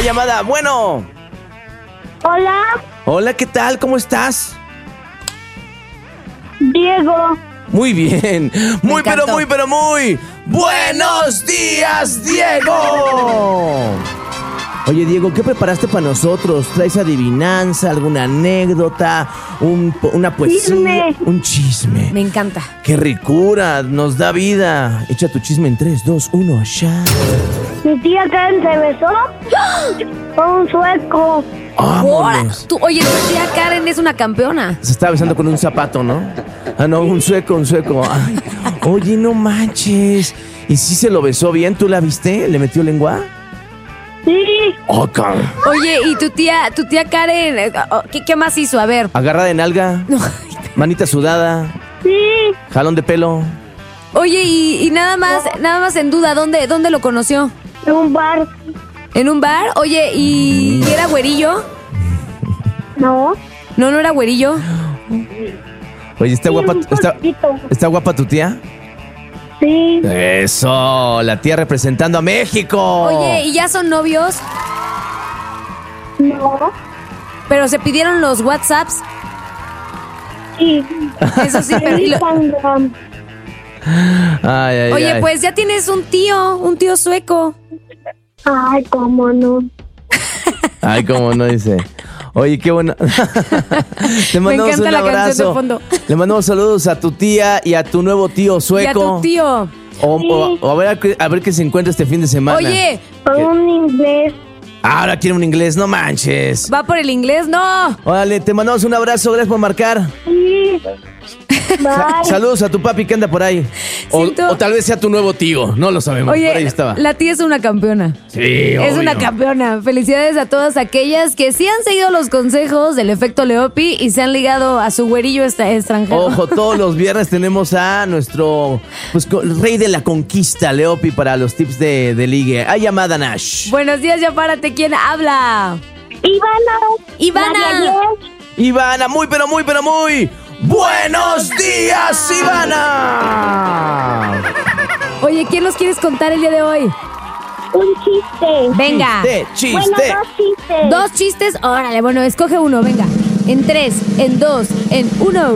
llamada. Bueno. Hola. Hola, ¿qué tal? ¿Cómo estás? Diego. Muy bien. Muy, pero muy. ¡Buenos días, Diego! Oye, Diego, ¿qué preparaste para nosotros? ¿Traes adivinanza, alguna anécdota, una poesía? Chisme. Un chisme. Me encanta. ¡Qué ricura! Nos da vida. Echa tu chisme en 3, 2, 1, ya. Mi tía Karen se besó con un sueco. ¡Vámonos! Oye, tu tía Karen es una campeona. Se estaba besando con un zapato, ¿no? Ah, no, un sueco. Ay, oye, no manches. ¿Y si se lo besó bien? ¿Tú la viste? ¿Le metió lengua? Sí. Oh, cabrón. Oye, ¿y tu tía Karen, qué más hizo? A ver. Agarrada de nalga, No. manita sudada, Sí. jalón de pelo. Oye, y nada más en duda, ¿dónde lo conoció? En un bar. ¿En un bar? Oye, ¿y era güerillo? No. No era güerillo. Oye, ¿está guapa, un poquito. está guapa tu tía? Sí. Eso, la tía representando a México. Oye, ¿y ya son novios? No. Pero se pidieron los WhatsApps. Sí. Eso sí, pero... Instagram. Ay, Oye, ay. pues ya tienes un tío sueco. Ay, cómo no. Ay, cómo no dice. Oye, qué bueno. Te mandamos encanta un la canción abrazo. de fondo. Le mandamos saludos a tu tía y a tu nuevo tío sueco. Y a tu tío. O a ver qué se encuentra este fin de semana. Oye, Con un inglés. Ahora quiere un inglés, no manches. ¿va por el inglés? ¡No! Órale, te mandamos un abrazo, gracias por marcar. Sí. Bye. Saludos a tu papi que anda por ahí. Siento- O tal vez sea tu nuevo tío, no lo sabemos. Oye, por ahí estaba. la tía es una campeona. Sí, Es obvio. una campeona. Felicidades a todas aquellas que sí han seguido los consejos del efecto Leopi y se han ligado a su güerillo extranjero. Ojo, todos los viernes tenemos a nuestro rey de la conquista, Leopi, para los tips de ligue. Hay llamada, Nash. Buenos días, ya párate. ¿Quién habla? Ivana. María Ivana, muy. ¡Buenos días, Ivana! Oye, ¿quién nos quieres contar el día de hoy? Un chiste. Venga. Chiste. Bueno, dos chistes. Dos chistes. Órale, bueno, escoge uno, venga. En 3, en 2, en 1.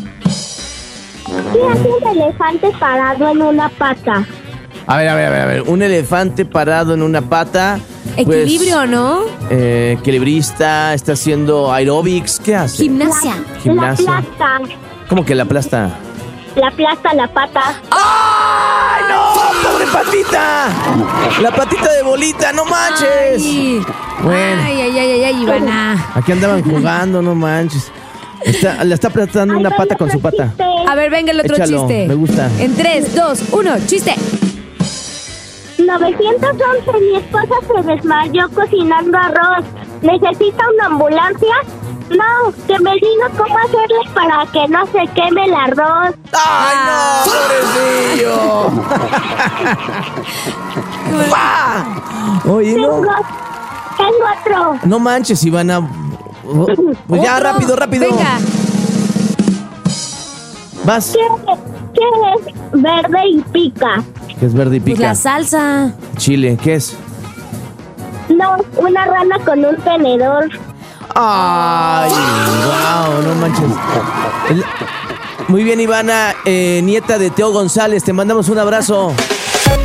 ¿Qué hace un elefante parado en una pata? A ver. Un elefante parado en una pata. pues, Equilibrio, ¿no? Equilibrista, está haciendo aeróbics. ¿Qué hace? Gimnasia. Gimnasia. La aplasta. ¿Cómo que la aplasta? La aplasta la pata. ¡Ay, no! ¡Pobre patita! ¡La patita de bolita! ¡No manches! Ay. Bueno. Ay, Ivana. Aquí andaban jugando, no manches. Le está aplastando Ay, una venga, pata con su otro pata. chiste. A ver, venga el otro Échalo, chiste. me gusta. En 3, 2, 1, chiste. 911, mi esposa se desmayó cocinando arroz. ¿Necesita una ambulancia? No, que me diga cómo hacerle para que no se queme el arroz. ¡Ay, no! ¡Pobrecillo! ¡Pah! Oye, no. Tengo otro. No manches, Ivana. Pues ya, Otro. rápido. Venga. Vas. ¿Qué es verde y pica? ¿Qué es verde y Pues pica? la salsa. Chile, ¿qué es? No, una rana con un tenedor. ¡Ay! ¡Wow! No manches. Muy bien, Ivana, nieta de Teo González. Te mandamos un abrazo.